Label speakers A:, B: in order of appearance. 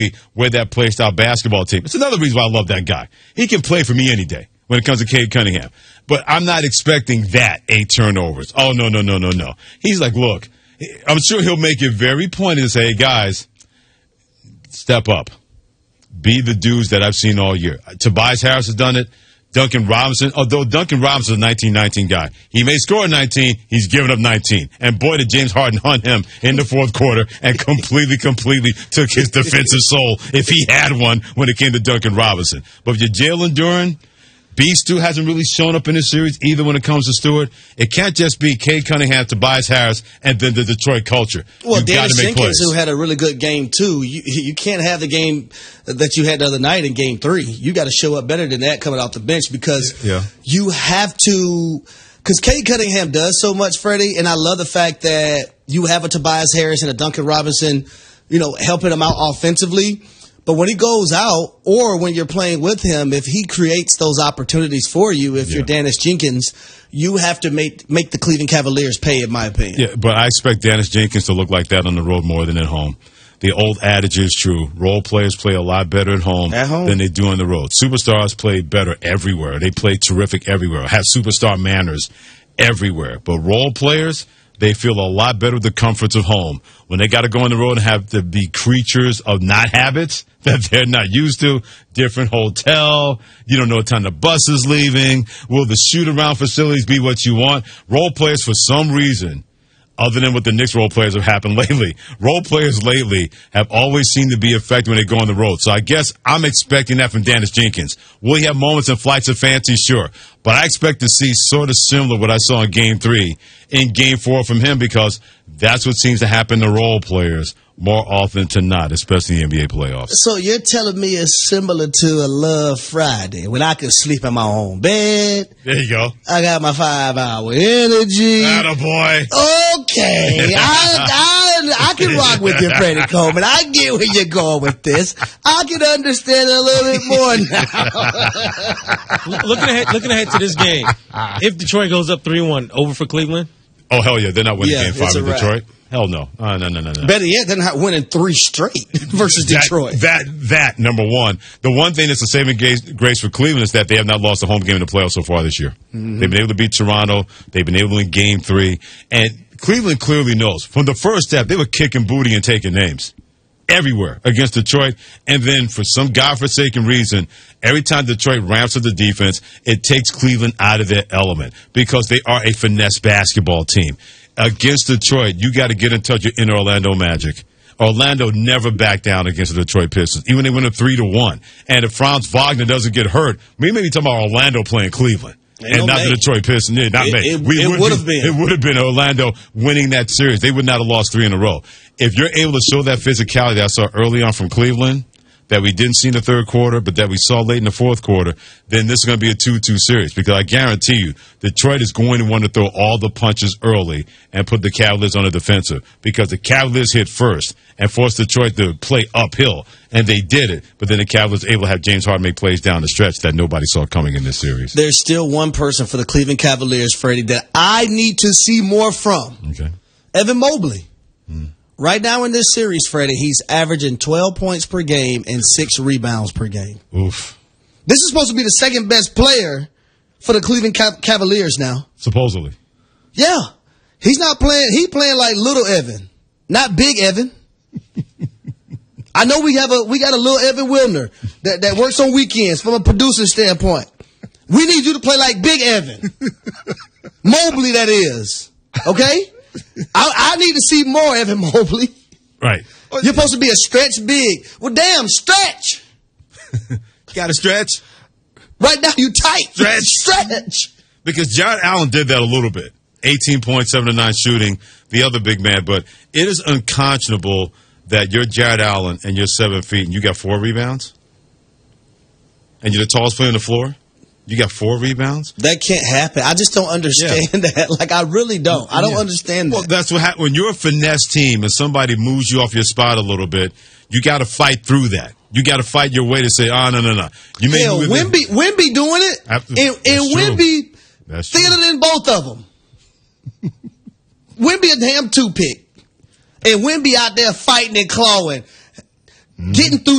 A: where that play style basketball team. It's another reason why I love that guy. He can play for me any day when it comes to Cade Cunningham. But I'm not expecting that 8 turnovers. Oh, no. He's like, look, I'm sure he'll make it very pointed to say, hey, guys, step up. Be the dudes that I've seen all year. Tobias Harris has done it. Duncan Robinson, although Duncan Robinson is a 19-19 guy. He may score 19, he's given up 19. And boy, did James Harden hunt him in the fourth quarter and completely took his defensive soul, if he had one, when it came to Duncan Robinson. But if you're Jalen Duren, Beast, too, hasn't really shown up in this series either when it comes to Stewart. It can't just be Cade Cunningham, Tobias Harris, and then the Detroit culture.
B: Well, Dennis Jenkins, who had a really good game, too. You can't have the game that you had the other night in Game 3. You got to show up better than that coming off the bench because you have to – because Cade Cunningham does so much, Freddie, and I love the fact that you have a Tobias Harris and a Duncan Robinson, helping him out offensively. But when he goes out, or when you're playing with him, if he creates those opportunities for you, if you're Dennis Jenkins, you have to make the Cleveland Cavaliers pay, in my opinion.
A: Yeah, but I expect Dennis Jenkins to look like that on the road more than at home. The old adage is true. Role players play a lot better at home than they do on the road. Superstars play better everywhere. They play terrific everywhere, have superstar manners everywhere. But role players, they feel a lot better with the comforts of home. When they got to go on the road and have to be creatures of not habits that they're not used to, different hotel, you don't know what time the bus is leaving, will the shoot-around facilities be what you want? Role players, for some reason, other than what the Knicks role players have happened lately, role players lately have always seemed to be effective when they go on the road. So I guess I'm expecting that from Dennis Jenkins. Will he have moments and flights of fancy? Sure. But I expect to see sort of similar what I saw in Game 3 in Game 4 from him, because that's what seems to happen to role players more often than not, especially in the NBA playoffs.
B: So you're telling me it's similar to a Love Friday when I could sleep in my own bed.
A: There you go.
B: I got my 5-hour energy.
A: Attaboy.
B: Okay. I can rock with you, Freddie Coleman. I get where you're going with this. I can understand it a little bit more now.
C: Looking ahead to this game, if Detroit goes up 3-1, over for Cleveland?
A: Oh, hell yeah. They're not winning Game 5 in Detroit. Hell no. No.
B: Better yet, they're not winning 3 straight versus Detroit.
A: That, number one. The one thing that's a saving grace for Cleveland is that they have not lost a home game in the playoffs so far this year. Mm-hmm. They've been able to beat Toronto. They've been able to win Game 3. And Cleveland clearly knows. From the first step, they were kicking booty and taking names everywhere against Detroit. And then for some godforsaken reason, every time Detroit ramps up the defense, it takes Cleveland out of their element because they are a finesse basketball team. Against Detroit, you got to get in touch with inner Orlando Magic. Orlando never backed down against the Detroit Pistons, even when they went up 3-1. And if Franz Wagner doesn't get hurt, we may be talking about Orlando playing Cleveland. And not the Detroit Pistons. It would have been Orlando winning that series. They would not have lost 3 in a row. If you're able to show that physicality that I saw early on from Cleveland, that we didn't see in the third quarter, but that we saw late in the fourth quarter, then this is going to be a 2-2 series. Because I guarantee you, Detroit is going to want to throw all the punches early and put the Cavaliers on the defensive. Because the Cavaliers hit first and forced Detroit to play uphill. And they did it. But then the Cavaliers were able to have James Harden make plays down the stretch that nobody saw coming in this series.
B: There's still one person for the Cleveland Cavaliers, Freddie, that I need to see more from.
A: Okay.
B: Evan Mobley. Right now in this series, Freddie, he's averaging 12 points per game and 6 rebounds per game.
A: Oof.
B: This is supposed to be the second best player for the Cleveland Cavaliers now.
A: Supposedly.
B: Yeah. He's not playing. He's playing like little Evan, not big Evan. I know we got a little Evan Wilner that works on weekends from a producer standpoint. We need you to play like big Evan. Mobley, that is. Okay? I need to see more Evan Mobley.
A: Right.
B: You're supposed to be a stretch big. Well, damn, stretch.
A: Got to stretch.
B: Right now, you tight. Stretch.
A: Because Jared Allen did that a little bit. 18 points, 7 to 9 shooting, the other big man. But it is unconscionable that you're Jared Allen and you're 7 feet and you got 4 rebounds? And you're the tallest player on the floor? You got 4 rebounds?
B: That can't happen. I just don't understand that. Like, I really don't. I don't understand that.
A: Well, that's what happens. When you're a finesse team and somebody moves you off your spot a little bit, you got to fight through that. You got to fight your way to say, no. You may
B: Wemby doing it. And Wemby feeling in both of them. Wemby a damn 2-pick. And Wemby out there fighting and clawing. Getting through